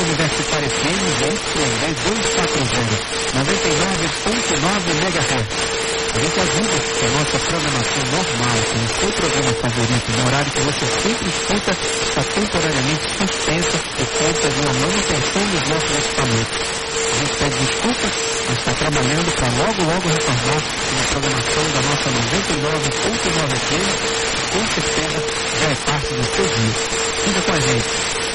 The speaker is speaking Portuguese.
Universitária FM, YD 240, 99.9 MHz. A gente ajuda que a nossa programação normal, com o seu programa favorito, no horário que você sempre escuta, está temporariamente suspensa por conta de uma manutenção dos nossos equipamentos. A gente pede desculpa, mas está trabalhando para logo retornar na programação da nossa 99.9 FM, que com certeza já é parte do seu dia. Fica com a gente.